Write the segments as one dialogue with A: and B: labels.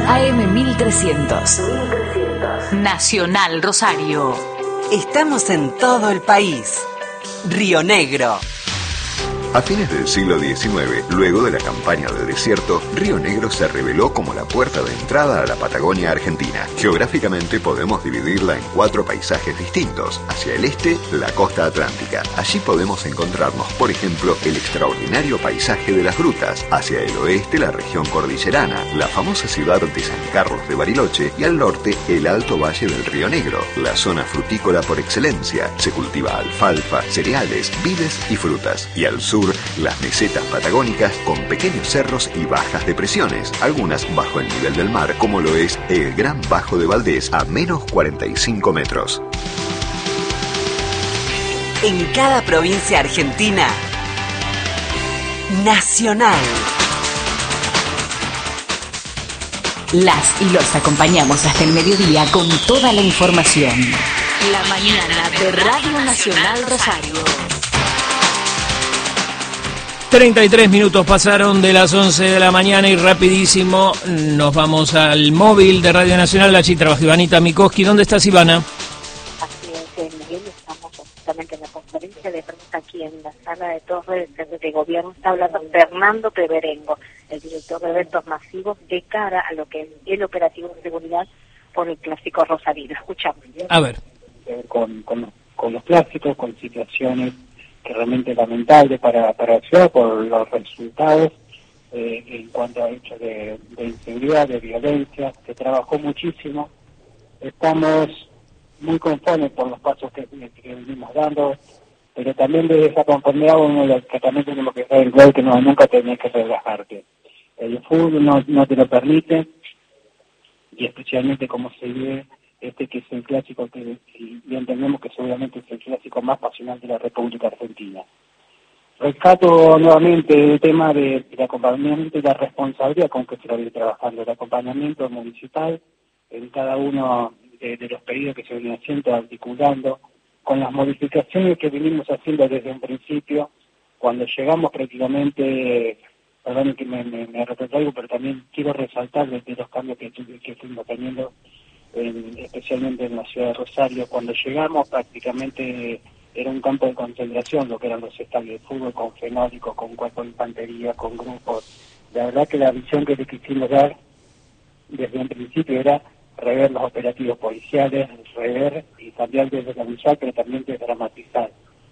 A: AM 1300. Nacional Rosario.
B: Estamos en todo el país. Río Negro.
C: A fines del siglo XIX, luego de la campaña de desierto, Río Negro se reveló como la puerta de entrada a la Patagonia Argentina. Geográficamente podemos dividirla en 4 paisajes distintos. Hacia el este, la costa atlántica. Allí podemos encontrarnos, por ejemplo, el extraordinario paisaje de las grutas. Hacia el oeste, la región cordillerana, la famosa ciudad de San Carlos de Bariloche, y al norte, el alto valle del Río Negro, la zona frutícola por excelencia. Se cultiva alfalfa, cereales, vides y frutas. Y al sur, las mesetas patagónicas con pequeños cerros y bajas depresiones, algunas bajo el nivel del mar, como lo es el Gran Bajo de Valdés a menos 45 metros.
B: En cada provincia argentina, Nacional.
A: Las y los acompañamos hasta el mediodía con toda la información. La mañana de Radio Nacional Rosario.
D: 33 minutos pasaron de las 11 de la mañana y rapidísimo nos vamos al móvil de Radio Nacional. Allí trabaja Ivanita Mikoski. ¿Dónde estás, Ivana?
E: Así es, Miguel, estamos justamente en la conferencia de prensa aquí en la sala de torre de gobierno. Está hablando Fernando Peberengo, el director de eventos masivos, de cara a lo que es el operativo de seguridad por el clásico rosarino. Escuchamos.
D: A ver.
F: Con los clásicos, con situaciones que realmente es lamentable para la ciudad por los resultados en cuanto a hechos de inseguridad, de violencia. Se trabajó muchísimo. Estamos muy conformes por los pasos que venimos dando, pero también desde esa conformidad que también tenemos que saber igual que nunca tenés que relajarte. El fútbol no te lo permite, y especialmente como se vive que es el clásico y entendemos que seguramente es el clásico más pasional de la República Argentina. Rescato nuevamente el tema del acompañamiento y la responsabilidad con que se va a ir trabajando, el acompañamiento municipal en cada uno de los pedidos que se vienen haciendo, articulando, con las modificaciones que venimos haciendo desde un principio. Cuando llegamos prácticamente, perdón que me retrotraigo, pero también quiero resaltar de los cambios que fuimos teniendo, especialmente en la ciudad de Rosario. Cuando llegamos prácticamente era un campo de concentración lo que eran los estadios de fútbol, con fenólicos, con cuerpos de infantería, con grupos. La verdad que la visión que le quisimos dar desde un principio era rever los operativos policiales, rever y cambiar desde la visual, pero también desdramatizar.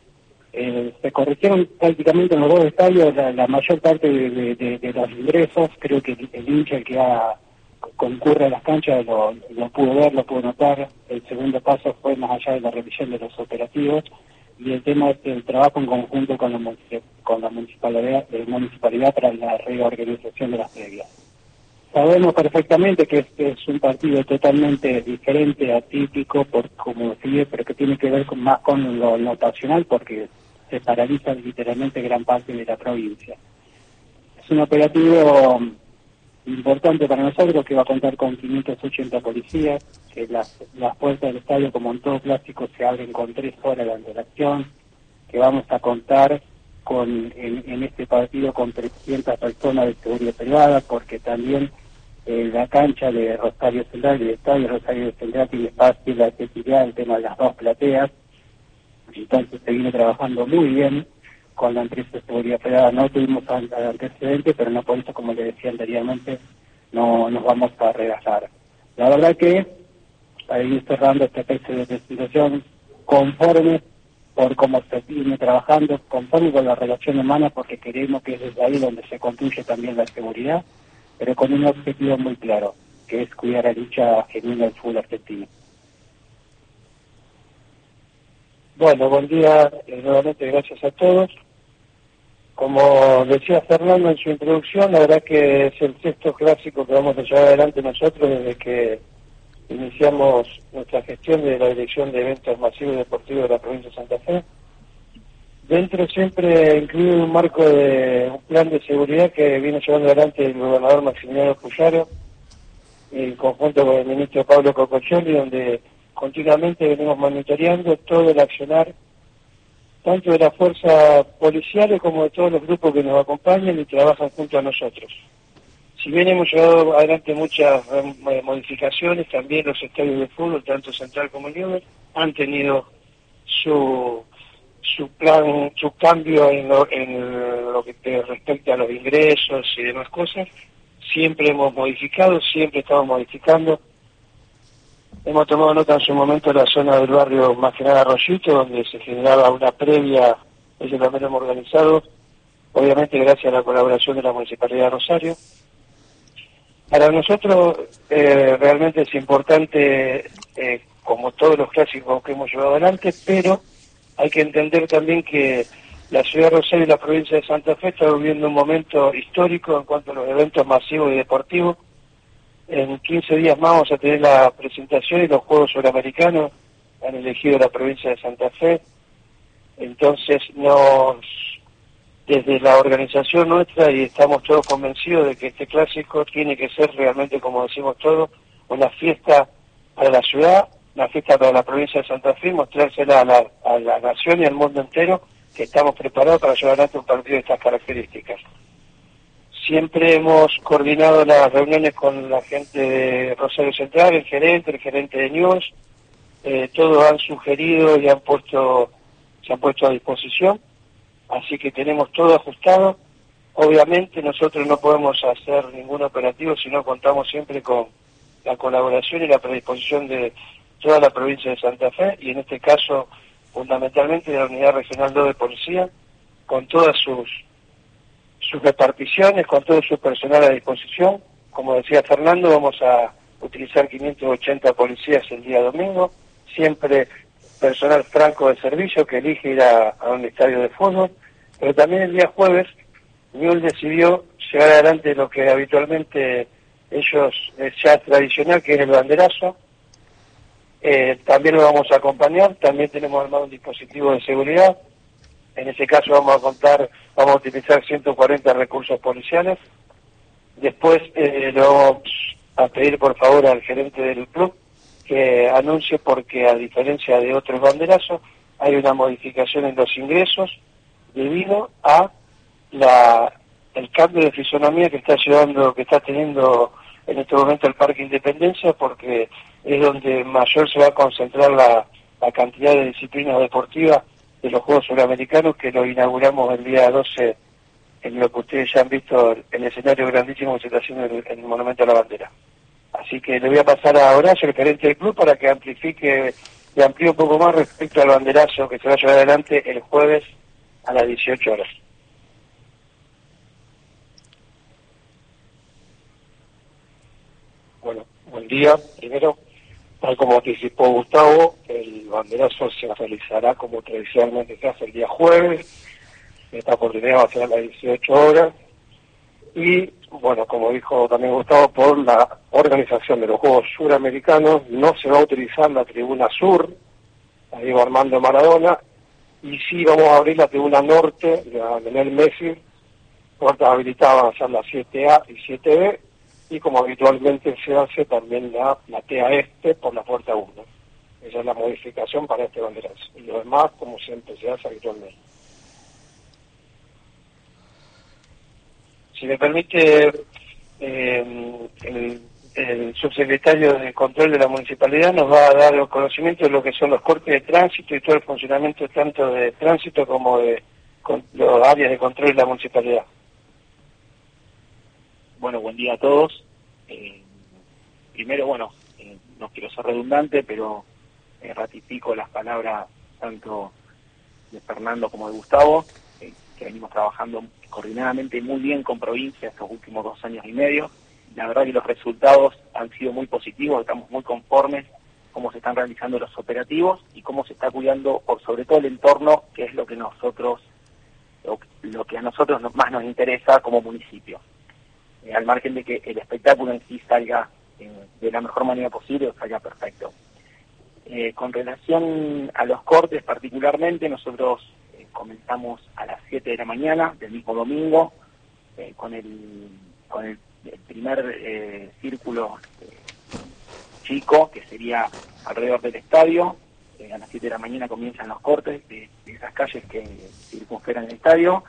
F: Se corrigieron prácticamente en los 2 estadios la mayor parte de los ingresos. Creo que el hincha, el que concurre a las canchas, lo pudo ver, lo pudo notar. El segundo paso fue más allá de la revisión de los operativos y el tema es el trabajo en conjunto con la municipalidad para la reorganización de las previas. Sabemos perfectamente que este es un partido totalmente diferente, atípico, por como sigue, pero que tiene que ver más con lo pasional, porque se paraliza literalmente gran parte de la provincia. Es un operativo importante para nosotros, que va a contar con 580 policías, que las puertas del estadio, como en todo clásico, se abren con 3 horas de antelación, que vamos a contar en este partido con 300 personas de seguridad privada, porque también la cancha de Rosario Central, el estadio Rosario Central, tiene espacio, la accesibilidad, el tema de las 2 plateas. Entonces se viene trabajando muy bien con la empresa de seguridad privada. No tuvimos antecedentes, pero no por eso, como le decía anteriormente, no nos vamos a relajar. La verdad que, para ir cerrando esta especie de presentación, conforme por cómo se viene trabajando, conforme con la relación humana, porque queremos que es desde ahí donde se construye también la seguridad, pero con un objetivo muy claro, que es cuidar a la lucha genuina del fútbol argentino.
G: Bueno, buen día, nuevamente gracias a todos. Como decía Fernando en su introducción, la verdad que es el 6º clásico que vamos a llevar adelante nosotros desde que iniciamos nuestra gestión de la Dirección de Eventos Masivos y Deportivos de la provincia de Santa Fe. Dentro siempre incluye un marco de un plan de seguridad que viene llevando adelante el gobernador Maximiliano Puyaro, en conjunto con el ministro Pablo Cococholi, donde continuamente venimos monitoreando todo el accionar, tanto de las fuerzas policiales como de todos los grupos que nos acompañan y trabajan junto a nosotros. Si bien hemos llevado adelante muchas modificaciones, también los estadios de fútbol, tanto Central como Newell's, han tenido su plan, su cambio en lo que respecta a los ingresos y demás cosas. Siempre hemos modificado, siempre estamos modificando. Hemos tomado nota en su momento de la zona del barrio, más que nada Arroyito, donde se generaba una previa, eso también lo hemos organizado, obviamente gracias a la colaboración de la Municipalidad de Rosario. Para nosotros realmente es importante, como todos los clásicos que hemos llevado adelante, pero hay que entender también que la ciudad de Rosario y la provincia de Santa Fe están viviendo un momento histórico en cuanto a los eventos masivos y deportivos. En 15 días más vamos a tener la presentación y los Juegos Suramericanos, han elegido la provincia de Santa Fe. Entonces desde la organización nuestra, y estamos todos convencidos de que este clásico tiene que ser realmente, como decimos todos, una fiesta para la ciudad, una fiesta para la provincia de Santa Fe, mostrársela a la nación y al mundo entero que estamos preparados para llevar adelante un partido de estas características. Siempre hemos coordinado las reuniones con la gente de Rosario Central, el gerente de Newell's, todos han sugerido y se han puesto a disposición. Así que tenemos todo ajustado. Obviamente nosotros no podemos hacer ningún operativo si no contamos siempre con la colaboración y la predisposición de toda la provincia de Santa Fe, y en este caso fundamentalmente de la Unidad Regional 2 de Policía, con todas sus reparticiones, con todo su personal a disposición. Como decía Fernando, vamos a utilizar 580 policías el día domingo, siempre personal franco de servicio que elige ir a un estadio de fútbol, pero también el día jueves Newell's decidió llevar adelante lo que habitualmente ellos ya es tradicional, que es el banderazo. También lo vamos a acompañar, también tenemos armado un dispositivo de seguridad. En ese caso vamos a utilizar 140 recursos policiales. Después le vamos a pedir por favor al gerente del club que anuncie, porque a diferencia de otros banderazos hay una modificación en los ingresos debido a el cambio de fisonomía que está teniendo en este momento el Parque Independencia, porque es donde mayor se va a concentrar la cantidad de disciplinas deportivas de los Juegos Suramericanos, que lo inauguramos el día 12 en lo que ustedes ya han visto, el escenario grandísimo que se está haciendo en el Monumento a la Bandera. Así que le voy a pasar a Horacio, el gerente del club, para que amplíe un poco más respecto al banderazo que se va a llevar adelante el jueves a las 18 horas.
H: Bueno, buen día. Primero, tal como anticipó Gustavo, el banderazo se realizará como tradicionalmente se hace el día jueves. Esta oportunidad va a ser a las 18 horas. Y, bueno, como dijo también Gustavo, por la organización de los Juegos Suramericanos, no se va a utilizar la tribuna sur, la Diego Armando Maradona, y sí vamos a abrir la tribuna norte, la Lionel Messi, puertas habilitadas van a ser las 7A y 7B, y como habitualmente se hace también la TA este por la puerta 1. Esa es la modificación para este banderazo. Y lo demás, como siempre se hace habitualmente.
G: Si me permite, el subsecretario de Control de la Municipalidad nos va a dar los conocimientos de lo que son los cortes de tránsito y todo el funcionamiento tanto de tránsito como de los áreas de control de la Municipalidad.
I: Bueno, buen día a todos. Primero, no quiero ser redundante, pero ratifico las palabras tanto de Fernando como de Gustavo, que venimos trabajando coordinadamente muy bien con provincia estos últimos 2 años y medio. La verdad que los resultados han sido muy positivos, estamos muy conformes cómo se están realizando los operativos y cómo se está cuidando por sobre todo el entorno, que es lo que a nosotros más nos interesa como municipio. Al margen de que el espectáculo en sí salga de la mejor manera posible o salga perfecto. Con relación a los cortes particularmente, nosotros comenzamos a las 7 de la mañana del mismo domingo con el primer círculo chico, que sería alrededor del estadio. A las 7 de la mañana comienzan los cortes de esas calles que circunferan el estadio.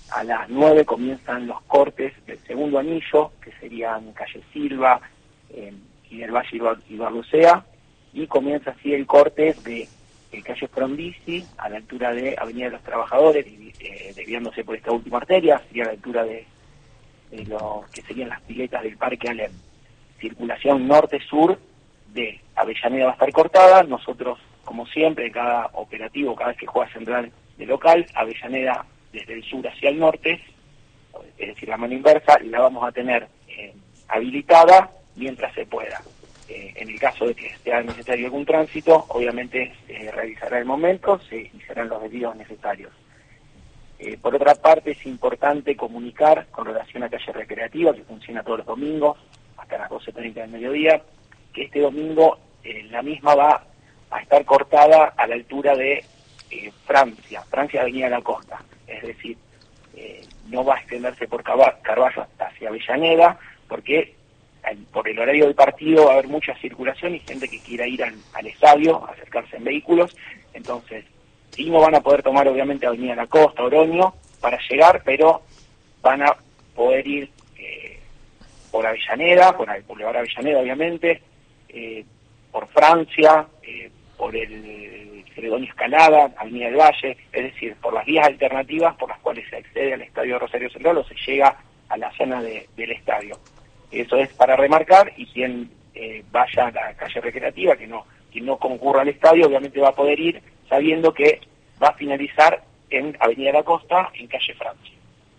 I: a las 9 comienzan los cortes del segundo anillo, que serían calle Silva y del Valle y Barlucea, y comienza así el corte de calle Frondizi a la altura de Avenida de los Trabajadores, desviándose por esta última arteria, sería a la altura de lo que serían las piletas del Parque Alem. Circulación norte-sur de Avellaneda va a estar cortada. Nosotros, como siempre, en cada operativo, cada vez que juega Central de local, Avellaneda desde el sur hacia el norte, es decir, la mano inversa, la vamos a tener habilitada mientras se pueda. En el caso de que sea necesario algún tránsito, obviamente se realizará el momento, se serán los desvíos necesarios. Por otra parte, es importante comunicar con relación a calle recreativa, que funciona todos los domingos, hasta las 12:30 del mediodía, que este domingo la misma va a estar cortada a la altura de Francia Avenida de la Costa. Es decir, no va a extenderse por Carballo hacia Avellaneda, porque por el horario del partido va a haber mucha circulación y gente que quiera ir al estadio, acercarse en vehículos. Entonces, sí, no van a poder tomar obviamente Avenida La Costa, Oroño, para llegar, pero van a poder ir por Avellaneda, por el Boulevard Avellaneda obviamente, por Francia, por el Celedonio Escalada, Avenida del Valle, es decir, por las vías alternativas por las cuales se accede al Estadio de Rosario Central o se llega a la zona del estadio. Eso es para remarcar, y quien vaya a la calle recreativa, que no concurra al estadio, obviamente va a poder ir sabiendo que va a finalizar en Avenida de la Costa, en calle Francia.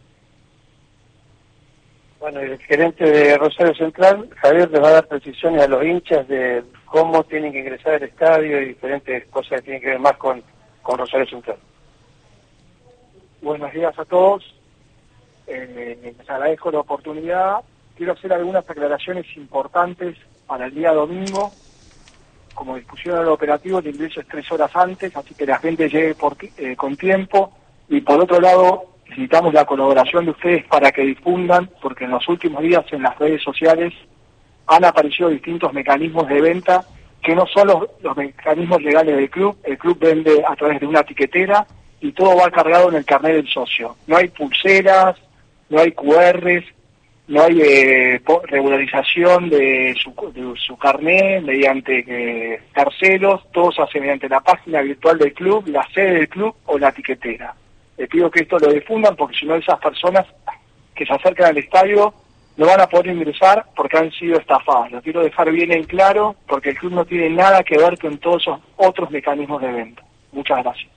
G: Bueno, el gerente de Rosario Central, Javier, les va a dar precisiones a los hinchas de cómo tienen que ingresar al estadio y diferentes cosas que tienen que ver más con Rosario Central.
J: Buenos días a todos. Les agradezco la oportunidad. Quiero hacer algunas aclaraciones importantes para el día domingo. Como discusión del operativo, el ingreso es 3 horas antes, así que la gente llegue con tiempo. Y por otro lado, necesitamos la colaboración de ustedes para que difundan, porque en los últimos días en las redes sociales han aparecido distintos mecanismos de venta que no son los mecanismos legales del club. El club vende a través de una etiquetera y todo va cargado en el carnet del socio. No hay pulseras, no hay QRs, no hay regularización de su carnet mediante terceros, todo se hace mediante la página virtual del club, la sede del club o la etiquetera. Les pido que esto lo difundan, porque si no, esas personas que se acercan al estadio no van a poder ingresar porque han sido estafadas. Lo quiero dejar bien en claro, porque el club no tiene nada que ver con todos esos otros mecanismos de venta. Muchas gracias.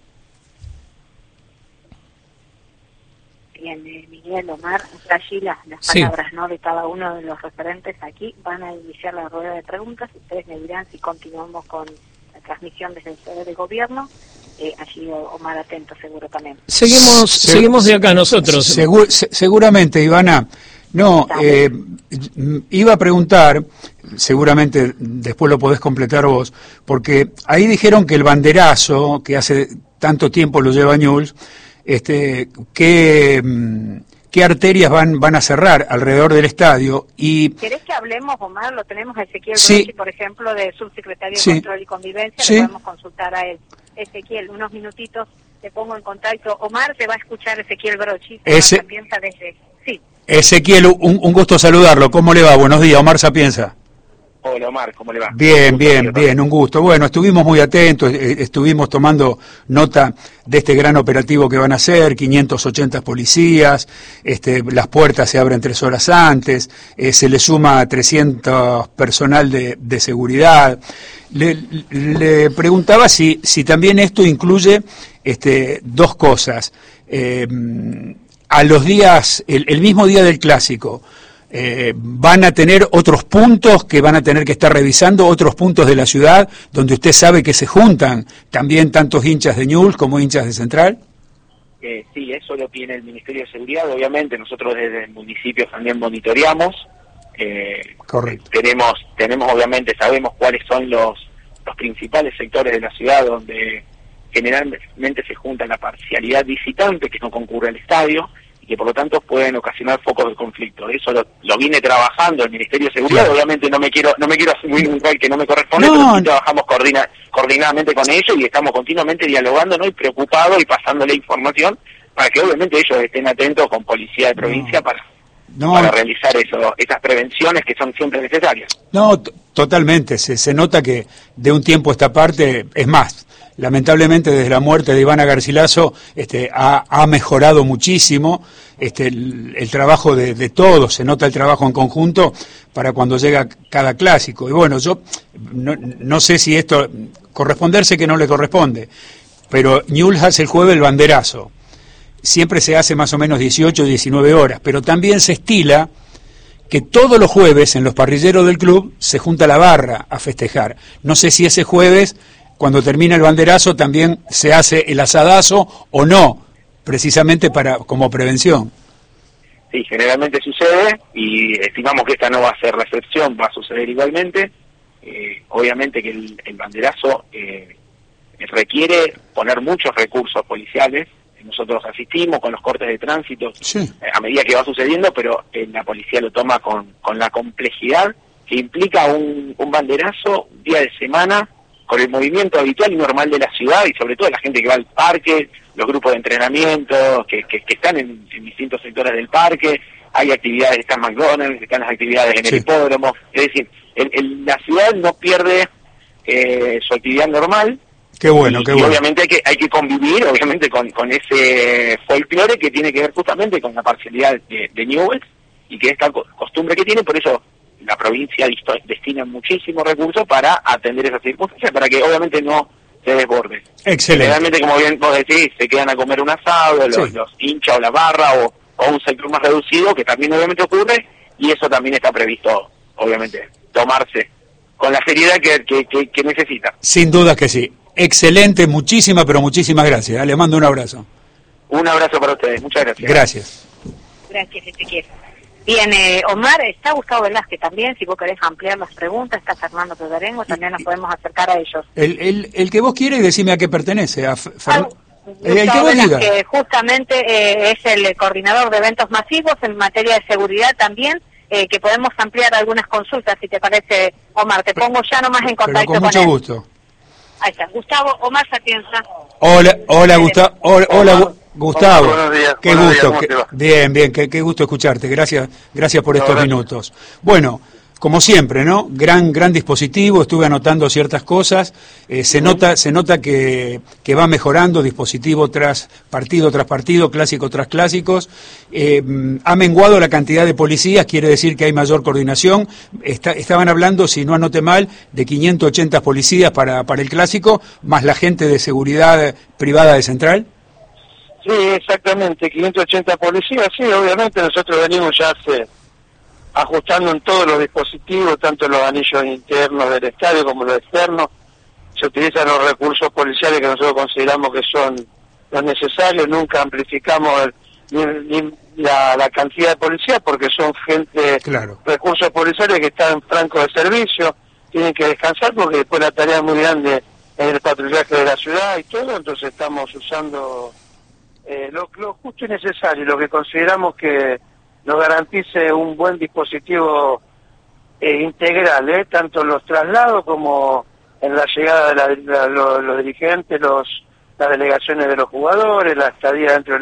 E: Bien, Miguel, Omar, allí las palabras, ¿no?, de cada uno de los referentes aquí. Van a iniciar la rueda de preguntas. Ustedes me dirán si continuamos con la transmisión desde el sede de gobierno. Allí Omar atento seguro también.
D: Seguimos de acá nosotros.
K: Seguramente, Ivana. No, iba a preguntar, seguramente después lo podés completar vos, porque ahí dijeron que el banderazo, que hace tanto tiempo lo lleva Newell's, ¿qué arterias van a cerrar alrededor del estadio?
E: ¿Querés que hablemos, Omar? Lo tenemos a Ezequiel
K: Sí.
E: Brochi, por ejemplo, de subsecretario de
K: Sí.
E: Control y Convivencia.
K: Sí.
E: Le podemos consultar a él. Ezequiel, unos minutitos, te pongo en contacto. Omar, te va a escuchar Ezequiel Brochi. Sapienza desde... Sí.
K: Ezequiel, un gusto saludarlo. ¿Cómo le va? Buenos días, Omar Sapienza.
I: Hola Omar, ¿cómo le va?
K: Bien, un gusto. Bueno, estuvimos muy atentos, estuvimos tomando nota de este gran operativo que van a hacer, 580 policías, las puertas se abren 3 horas antes, se le suma 300 personal de seguridad. Le preguntaba si también esto incluye dos cosas. A los días, el mismo día del clásico, van a tener otros puntos que van a tener que estar revisando, otros puntos de la ciudad donde usted sabe que se juntan también tantos hinchas de Newell's como hinchas de Central.
I: Sí, eso lo tiene el Ministerio de Seguridad. Obviamente nosotros desde el municipio también monitoreamos.
K: Correcto.
I: Tenemos obviamente, sabemos cuáles son los principales sectores de la ciudad donde generalmente se junta la parcialidad visitante que no concurre al estadio y que por lo tanto pueden ocasionar focos de conflicto. Eso lo viene trabajando el Ministerio de Seguridad. Claro. Obviamente no me quiero hacer muy igual que no me corresponde, pero sí trabajamos coordinadamente con ellos y estamos continuamente dialogando, ¿no?, y preocupados y pasándole información para que obviamente ellos estén atentos con policía de provincia para realizar esas prevenciones que son siempre necesarias.
K: No, totalmente, se nota que de un tiempo a esta parte, es más, lamentablemente desde la muerte de Ivana Garcilaso ha mejorado muchísimo el trabajo de todos, se nota el trabajo en conjunto para cuando llega cada clásico. Y bueno, yo no sé si esto corresponderse que no le corresponde, pero Newell's hace el jueves el banderazo. Siempre se hace más o menos 18 o 19 horas, pero también se estila que todos los jueves en los parrilleros del club se junta la barra a festejar. No sé si ese jueves, cuando termina el banderazo, también se hace el asadazo o no, precisamente como prevención.
I: Sí, generalmente sucede y estimamos que esta no va a ser la excepción, va a suceder igualmente. Obviamente que el banderazo requiere poner muchos recursos policiales. Nosotros asistimos con los cortes de tránsito a medida que va sucediendo, pero la policía lo toma con la complejidad que implica un banderazo día de semana, con el movimiento habitual y normal de la ciudad y sobre todo la gente que va al parque, los grupos de entrenamiento que están en distintos sectores del parque, hay actividades, están McDonald's, están las actividades en el hipódromo, es decir, la ciudad no pierde su actividad normal.
K: Qué bueno, qué bueno.
I: Y obviamente hay que convivir, obviamente, con ese folclore que tiene que ver justamente con la parcialidad de Newell's y que esta costumbre que tiene, por eso la provincia destina muchísimos recursos para atender esas circunstancias, para que obviamente no se desborde.
K: Excelente.
I: Realmente, como bien vos decís, se quedan a comer un asado, los hinchas o la barra o un sector más reducido, que también obviamente ocurre, y eso también está previsto, obviamente, tomarse con la seriedad que necesita.
K: Sin duda que sí. Excelente, muchísimas gracias. Le mando un abrazo.
I: Un abrazo para ustedes, muchas gracias.
K: Gracias.
E: Gracias, Ezequiel. Bien, Omar, está Gustavo Velázquez también, si vos querés ampliar las preguntas, está Fernando Peberengo, también nos podemos acercar a ellos.
K: El que vos quieres, decime a qué pertenece.
E: Gustavo
K: el que vos digas.
E: Que justamente es el coordinador de eventos masivos en materia de seguridad también, que podemos ampliar algunas consultas, si te parece, Omar. Te pongo ya nomás en contacto con él.
K: Con mucho gusto.
E: Ahí está, Gustavo, Omar Sapienza.
K: Hola, Gustavo. Hola, Gustavo.
H: Buenos días.
K: Qué gusto. Bien, qué gusto escucharte. Gracias por estos minutos. Bueno, como siempre, ¿no? Gran dispositivo. Estuve anotando ciertas cosas. Se nota que va mejorando dispositivo tras partido, clásico tras clásicos. Ha menguado la cantidad de policías, quiere decir que hay mayor coordinación. Estaban hablando, si no anoté mal, de 580 policías para el clásico, más la gente de seguridad privada de Central.
G: Sí, exactamente, 580 policías, sí, obviamente nosotros venimos ya ajustando en todos los dispositivos, tanto los anillos internos del estadio como los externos. Se utilizan los recursos policiales que nosotros consideramos que son los necesarios, nunca amplificamos ni la cantidad de policías porque son recursos policiales que están en franco de servicio, tienen que descansar porque después la tarea es muy grande en el patrullaje de la ciudad y todo, entonces estamos usando lo justo y necesario, lo que consideramos que nos garantice un buen dispositivo integral, tanto en los traslados como en la llegada de los dirigentes, las delegaciones de los jugadores, la estadía dentro del